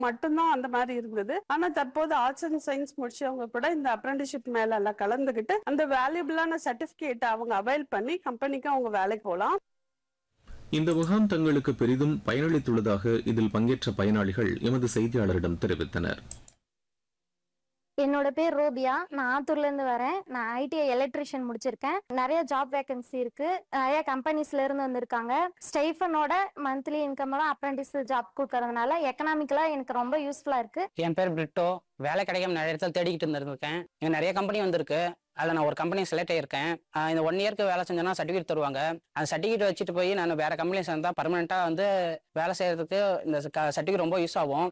மட்டும்தான் அந்த மாதிரி இருந்தது. ஆனா தற்போது ஆர்ட்ஸ் அண்ட் சயின்ஸ் முடிச்சவங்க கூட இந்த அப்ரெண்டிஸ்ஷிப் மேல எல்லாம் கலந்துகிட்டு அந்த வேல்யூபிளான சர்டிபிகேட் அவங்க அவைல் பண்ணி கம்பெனிக்கு அவங்க வேலைக்கு போகலாம். இந்த முகாம் தங்களுக்கு பெரிதும் பயனளித்துள்ளதாக இதில் பங்கேற்ற பயனாளிகள் எமது செய்தியாளரிடம் தெரிவித்தனர். என்னோட பேர் ரோபியா. நான் ஆத்தூர்ல இருந்து வரேன். நான் ஐடிஐ எலக்ட்ரிஷியன் முடிச்சிருக்கேன். நிறைய ஜாப் வேகன்சி இருக்கு. நிறைய கம்பெனிஸ்ல இருந்து வந்திருக்காங்க. ஸ்டைஃபனோட மந்த்லி இன்கமோட அப்ரெண்டிஸ் ஜாப் கொடுக்கறதுனால எக்கனாமிக்கலா எனக்கு ரொம்ப யூஸ்ஃபுல்லா இருக்கு. என் பேர் பிரிட்டோ. வேலை கிடைக்காம நிறைய இடத்துல தேடிக்கிட்டு இருந்திருக்கேன். இங்க நிறைய கம்பெனி வந்திருக்கு. அதில் நான் ஒரு கம்பெனி செலக்ட் ஆகியிருக்கேன். இந்த 1 இயர்க்கு வேலை செஞ்சேன்னா சர்டிஃபிகேட் தருவாங்க. அந்த சர்டிஃபிகேட் வச்சுட்டு போய் நான் வேற கம்பெனி சேர்ந்தா பர்மனெண்ட்டாக வேலை செய்யறதுக்கு இந்த சர்டிஃபிகேட் ரொம்ப யூஸ் ஆகும்.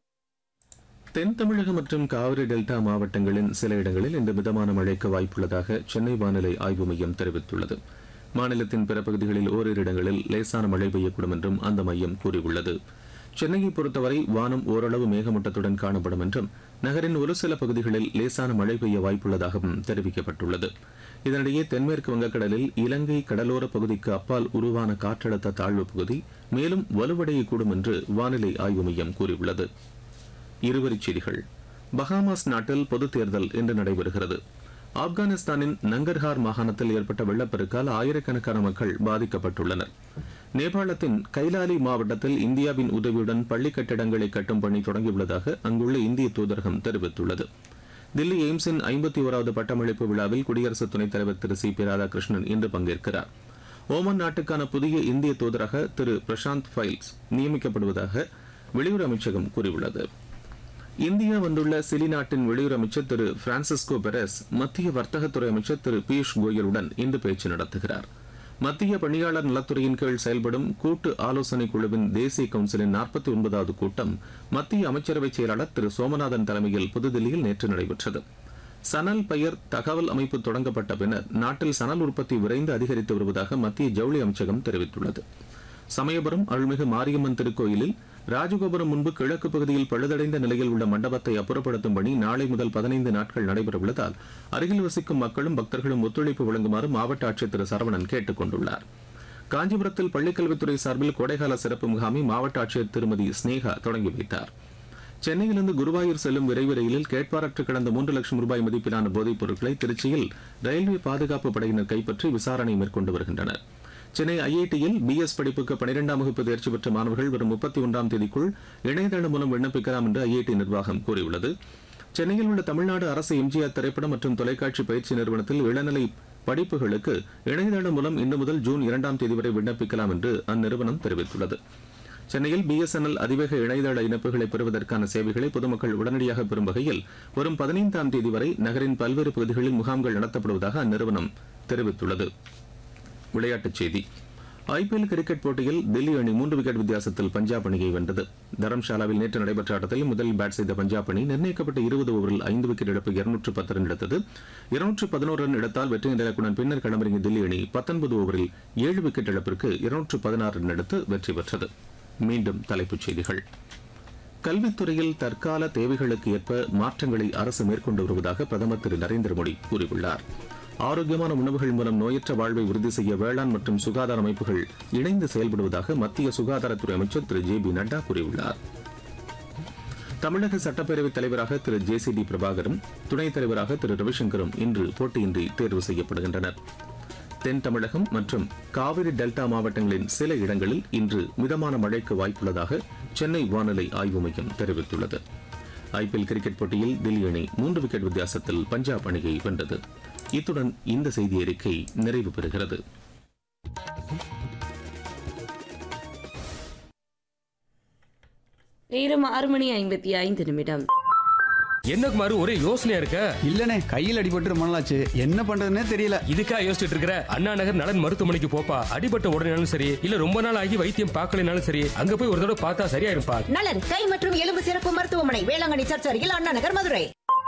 தென் தமிழகம் மற்றும் காவிரி டெல்டா மாவட்டங்களின் சில இடங்களில் இன்று மிதமான மழைக்கு வாய்ப்புள்ளதாக சென்னை வானிலை ஆய்வு மையம் தெரிவித்துள்ளது. மாநிலத்தின் பிற பகுதிகளில் ஓரிரு இடங்களில் லேசான மழை பெய்யக்கூடும் என்றும் அந்த மையம் கூறியுள்ளது. சென்னையை பொறுத்தவரை வானம் ஓரளவு மேகமூட்டத்துடன் காணப்படும் என்றும் நகரின் ஒரு சில பகுதிகளில் லேசான மழை பெய்ய வாய்ப்புள்ளதாகவும் தெரிவிக்கப்பட்டுள்ளது. இதனிடையே தென்மேற்கு வங்கக்கடலில் இலங்கை கடலோர பகுதிக்கு அப்பால் உருவான காற்றழுத்த தாழ்வு பகுதி மேலும் வலுவடையக்கூடும் என்று வானிலை ஆய்வு மையம் கூறியுள்ளது. இருவரிச் செய்திகள். பஹாமாஸ் நாட்டில் பொதுத் தேர்தல் இன்று நடைபெறுகிறது. ஆப்கானிஸ்தானின் நங்கர்ஹார் மாகாணத்தில் ஏற்பட்ட வெள்ளப்பெருக்கால் ஆயிரக்கணக்கான மக்கள் பாதிக்கப்பட்டுள்ளனர். நேபாளத்தின் கைலாலி மாவட்டத்தில் இந்தியாவின் உதவியுடன் பள்ளி கட்டிடங்களை கட்டும் பணி தொடங்கியுள்ளதாக அங்குள்ள இந்திய தூதரகம் தெரிவித்துள்ளது. தில்லி எய்ம்ஸின் 51வது பட்டமளிப்பு விழாவில் குடியரசு துணைத் தலைவர் திரு சி பி ராதாகிருஷ்ணன் இன்று பங்கேற்கிறார். ஓமன் நாட்டுக்கான புதிய இந்திய தூதராக திரு பிரசாந்த் ஃபைல்ஸ் நியமிக்கப்படுவதாக வெளியுறவு அமைச்சகம் கூறியுள்ளது. இந்தியா வந்துள்ள சிலி நாட்டின் வெளியுறவு அமைச்சர் திரு பிரான்சிஸ்கோ பெரஸ் மத்திய வர்த்தகத்துறை அமைச்சர் திரு பியூஷ் கோயலுடன் இன்று பேச்சு நடத்துகிறார். மத்திய பணியாளர் நலத்துறையின் கீழ் செயல்படும் கூட்டு ஆலோசனை குழுவின் தேசிய கவுன்சிலின் 49வது கூட்டம் மத்திய அமைச்சரவை செயலாளர் திரு சோமநாதன் தலைமையில் புதுதில்லியில் நேற்று நடைபெற்றது. சணல் பயிர் தகவல் அமைப்பு தொடங்கப்பட்ட பின்னர் நாட்டில் சணல் உற்பத்தி விரைந்து அதிகரித்து வருவதாக மத்திய ஜவுளி அமைச்சகம் தெரிவித்துள்ளது. சமயபுரம் அருள்மிகு மாரியம்மன் திருக்கோயிலில் ராஜகோபுரம் முன்பு கிழக்கு பகுதியில் பழுதடைந்த நிலையில் உள்ள மண்டபத்தை அப்புறப்படுத்தும் பணி நாளை முதல் 15 நாட்கள் நடைபெறவுள்ளதால் அருகில் வசிக்கும் மக்களும் பக்தர்களும் ஒத்துழைப்பு வழங்குமாறு மாவட்ட ஆட்சியர் திரு சரவணன் கேட்டுக் கொண்டுள்ளார். காஞ்சிபுரத்தில் பள்ளிக்கல்வித்துறை சார்பில் கோடைகால சிறப்பு முகாமை மாவட்ட ஆட்சியர் திருமதி ஸ்னேகா தொடங்கி வைத்தார். சென்னையிலிருந்து குருவாயூர் செல்லும் விரைவு ரயிலில் கேட்பாரற்று கிடந்த 3 லட்சம் ரூபாய் மதிப்பிலான போதைப் பொருட்களை திருச்சியில் ரயில்வே பாதுகாப்பு படையினர் கைப்பற்றி விசாரணை மேற்கொண்டு வருகின்றனர். சென்னை ஐஐடியில் பிஎஸ் படிப்புக்கு 12ஆம் வகுப்பு தேர்ச்சி பெற்ற மாணவர்கள் வரும் 31ஆம் தேதிக்குள் இணையதளம் மூலம் விண்ணப்பிக்கலாம் என்று ஐஐடி நிர்வாகம் கூறியுள்ளது. சென்னையில் உள்ள தமிழ்நாடு அரசு எம்ஜிஆர் திரைப்படம் மற்றும் தொலைக்காட்சி பயிற்சி நிறுவனத்தில் இளநிலை படிப்புகளுக்கு இணையதளம் மூலம் இன்று முதல் ஜூன் 2ஆம் தேதி வரை விண்ணப்பிக்கலாம் என்று அந்நிறுவனம் தெரிவித்துள்ளது. சென்னையில் பிஎஸ்என்எல் அதிவேக இணையதள இணைப்புகளை பெறுவதற்கான சேவைகளை பொதுமக்கள் உடனடியாக பெறும் வகையில் வரும் 15ஆம் தேதி வரை நகரின் பல்வேறு பகுதிகளில் முகாம்கள் நடத்தப்படுவதாக அந்நிறுவனம் தெரிவித்துள்ளது. விளையாட்டுச் செய்தி. ஐபிஎல் கிரிக்கெட் போட்டியில் தில்லி அணி 3 விக்கெட் வித்தியாசத்தில் பஞ்சாப் அணியை வென்றது. தரம்ஷாலாவில் நேற்று நடைபெற்ற ஆட்டத்தில் முதலில் பேட் செய்த பஞ்சாப் அணி நிர்ணயிக்கப்பட்ட 20 ஓவரில் 5 விக்கெட் இழப்பு 210 ரன் எடுத்தது. 211 ரன் எடுத்தால் வெற்றி நிலைக்குடன் பின்னர் களமிறங்கிய தில்லி அணி 19 ஓவரில் 7 விக்கெட் இழப்பிற்கு 216 ரன் எடுத்து வெற்றி பெற்றது. மீண்டும் தலைப்புச் செய்திகள். கல்வித்துறையில் தற்கால தேவைகளுக்கு ஏற்ப மாற்றங்களை அரசு மேற்கொண்டு வருவதாக பிரதமர் திரு நரேந்திர மோடி கூறியுள்ளார். ஆரோக்கியமான உணவுகள் மூலம் நோயற்ற வாழ்வை உறுதி செய்ய வேளாண் மற்றும் சுகாதார அமைப்புகள் இணைந்து செயல்படுவதாக மத்திய சுகாதாரத்துறை அமைச்சர் திரு ஜே பி நட்டா கூறியுள்ளார். தமிழக சட்டப்பேரவைத் தலைவராக திரு ஜே.சி.டி. பிரபாகரும் துணைத் தலைவராக திரு ரவிசங்கரும் இன்று போட்டியின்றி தேர்வு செய்யப்படுகின்றனர். தென் தமிழகம் மற்றும் காவிரி டெல்டா மாவட்டங்களின் சில இடங்களில் இன்று மிதமான மழைக்கு வாய்ப்புள்ளதாக சென்னை வானிலை ஆய்வு மையம் தெரிவித்துள்ளது. ஐபிஎல் கிரிக்கெட் போட்டியில் தில்லி அணி 3 விக்கெட் வித்தியாசத்தில் பஞ்சாப் அணியை வென்றது. இத்துடன் இந்த செய்தி அறிக்கை நிறைவு பெறுகிறது. நேரம் 6:55. என்ன குமாரு ஒரே யோசனையா இருக்க? இல்லனே, கையில் அடிபட்டு ரொம்ப நாளாச்சு, என்ன பண்றதுன்னே தெரியல. இதுக்கா யோசிச்சுட்டு இருக்கிற? அண்ணா நகர் நலன் மருத்துவமனைக்கு போப்பா. அடிபட்ட உடனேனாலும் சரி, இல்ல ரொம்ப நாள் ஆகி வைத்தியம் பார்க்கலனாலும் சரி, அங்க போய் ஒரு தடவை பார்த்தா சரியா இருப்பா. நலன் கை மற்றும் எலும்பு சிறப்பு மருத்துவமனை, வேளாங்கண்ணி சர்ச் அருகில், அண்ணா நகர், மதுரை.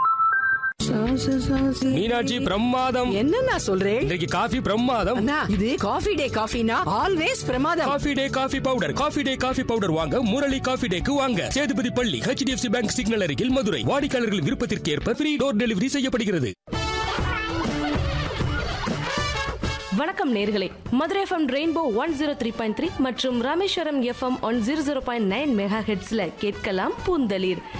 மீனாட்சி பிரமாதம். என்னன்னா சொல்றேன்? இன்னைக்கு காஃபி பிரமாதம். இது காஃபி டே காஃபினா ஆல்வேஸ் பிரமாதம். Coffee day coffee powder. Coffee day coffee powder வாங்க முரளி காஃபி டேக்கு வாங்க. சேதுபதி பள்ளி, HDFC பேங்க் சிக்னல் அருகில், மதுரை. வாடிக்கையாளர்களின் விருப்பத்திற்கு ஏற்ப ஃப்ரீ டோர் டெலிவரி செய்யப்படுகிறது. வணக்கம் நேர்களே, மதுரை FM ரெயின்போ 103.3 மற்றும் ராமேஸ்வரம் FM 100.9 மெகா ஹெட்ஸ்ல கேட்கலாம் பூந்தளிர்.